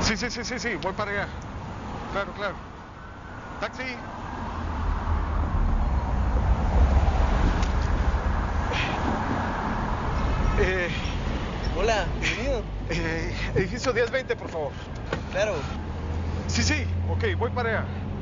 Sí, voy para allá. Claro. Taxi. Hola, bienvenido. Edificio 1020, por favor. Claro. Sí, ok, voy para allá.